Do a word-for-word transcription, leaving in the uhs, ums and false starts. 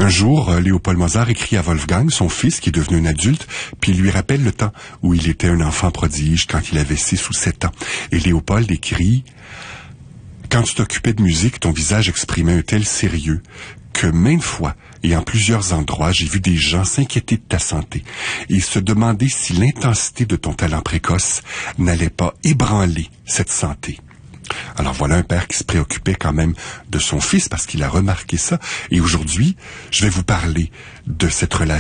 Un jour, Léopold Mozart écrit à Wolfgang, son fils, qui est devenu un adulte, puis il lui rappelle le temps où il était un enfant prodige, quand il avait six ou sept ans. Et Léopold écrit « Quand tu t'occupais de musique, ton visage exprimait un tel sérieux que maintes fois, et en plusieurs endroits, j'ai vu des gens s'inquiéter de ta santé et se demander si l'intensité de ton talent précoce n'allait pas ébranler cette santé. » Alors voilà un père qui se préoccupait quand même de son fils parce qu'il a remarqué ça. Et aujourd'hui, je vais vous parler de cette relation